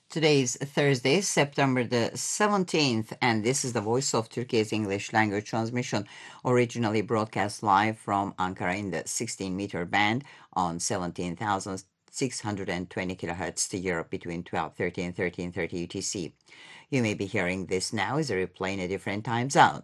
Today is Thursday, September the 17th, and this is the Voice of Turkey's English language transmission, originally broadcast live from Ankara in the 16-meter band on 17,620 kilohertz to Europe between 12:30 and 13:30 UTC. You may be hearing this now as a replay in a different time zone.